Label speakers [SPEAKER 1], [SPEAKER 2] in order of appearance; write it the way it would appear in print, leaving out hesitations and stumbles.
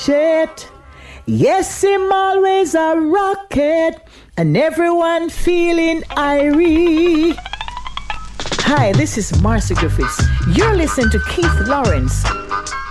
[SPEAKER 1] ratchet. Yes, him always a rocket, and everyone feeling irie. Hi, this is Marcy Griffiths. You're listening to Keith Lawrence